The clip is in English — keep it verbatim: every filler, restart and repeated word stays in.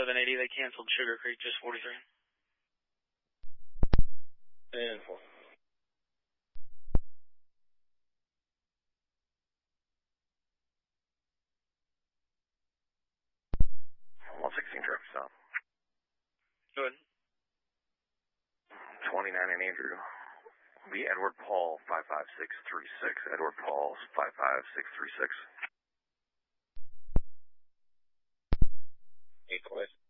seven eighty, they canceled Sugar Creek, just forty-three. And four. one sixteen traffic stop. Go ahead. twenty-nine and Andrew. Be Edward Paul, five five six three six. Edward Paul, five five six three six. Eight, please.